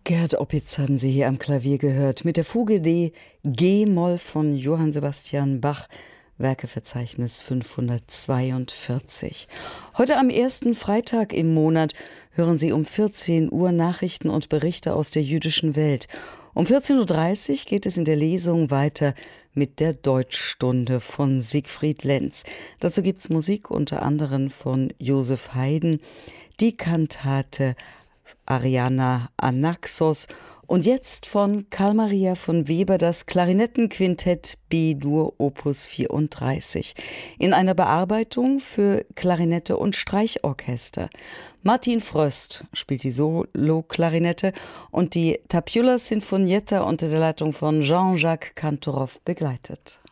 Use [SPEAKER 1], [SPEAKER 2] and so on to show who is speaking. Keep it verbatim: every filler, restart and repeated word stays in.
[SPEAKER 1] Gerd Opitz haben Sie hier am Klavier gehört mit der Fuge D G-Moll von Johann Sebastian Bach, Werkeverzeichnis fünfhundertzweiundvierzig. Heute am ersten Freitag im Monat hören Sie um vierzehn Uhr Nachrichten und Berichte aus der jüdischen Welt. Um vierzehn Uhr dreißig geht es in der Lesung weiter mit der Deutschstunde von Siegfried Lenz. Dazu gibt es Musik unter anderem von Josef Haydn, die Kantate Ariana Anaxos und jetzt von Karl Maria von Weber das Klarinettenquintett B-Dur Opus vierunddreißig in einer Bearbeitung für Klarinette und Streichorchester. Martin Fröst spielt die Solo-Klarinette und die Tapiola Sinfonietta unter der Leitung von Jean-Jacques Kantorov begleitet.